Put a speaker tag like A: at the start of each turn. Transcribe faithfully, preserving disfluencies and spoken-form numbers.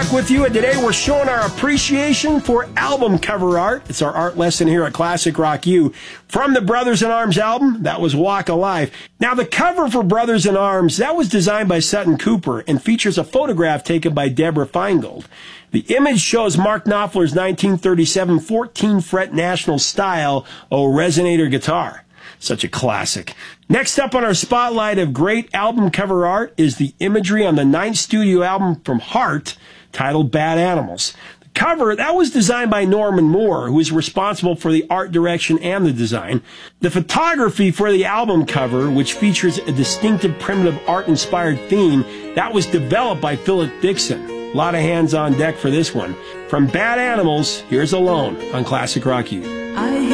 A: back with you, and today we're showing our appreciation for album cover art. It's our art lesson here at Classic Rock U. From the Brothers in Arms album, that was Walk Alive. Now, the cover for Brothers in Arms, that was designed by Sutton Cooper and features a photograph taken by Deborah Feingold. The image shows Mark Knopfler's nineteen thirty-seven fourteen-fret National Style O Resonator guitar. Such a classic. Next up on our spotlight of great album cover art is the imagery on the ninth studio album from Heart, titled Bad Animals. The cover, that was designed by Norman Moore, who is responsible for the art direction and the design. The photography for the album cover, which features a distinctive primitive art-inspired theme, that was developed by Philip Dixon. A lot of hands on deck for this one. From Bad Animals, here's Alone on Classic Rock U.